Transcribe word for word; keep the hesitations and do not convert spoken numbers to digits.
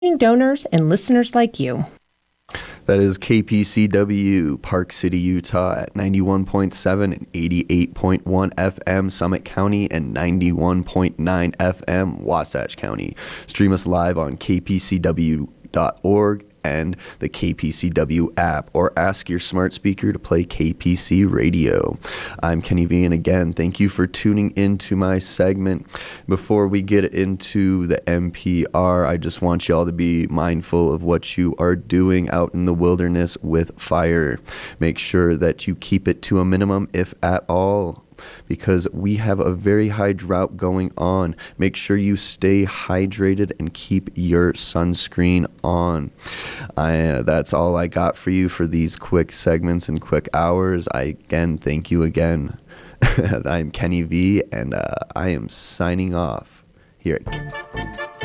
donors and listeners like you. That is K P C W, Park City, Utah at ninety-one point seven and eighty-eight point one F M, Summit County, and ninety-one point nine F M, Wasatch County. Stream us live on k p c w dot org and the K P C W app, or ask your smart speaker to play K P C Radio. I'm Kenny V, and again, thank you for tuning into my segment. Before we get into the N P R, I just want y'all to be mindful of what you are doing out in the wilderness with fire. Make sure that you keep it to a minimum, if at all, because we have a very high drought going on. Make sure you stay hydrated and keep your sunscreen on. I, uh, that's all I got for you for these quick segments and quick hours. I again thank you again. I'm Kenny V, and uh, I am signing off here at